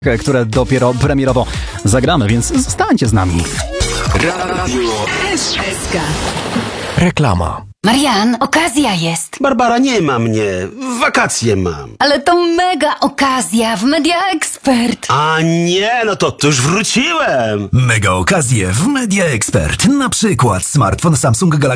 które dopiero premierowo zagramy, więc zostańcie z nami. Radio SK. Reklama. Marian, okazja jest. Barbara, nie ma mnie. Wakacje mam. Ale to mega okazja w Media Expert. A nie, no to już wróciłem. Mega okazje w Media Expert. Na przykład smartfon Samsung Galaxy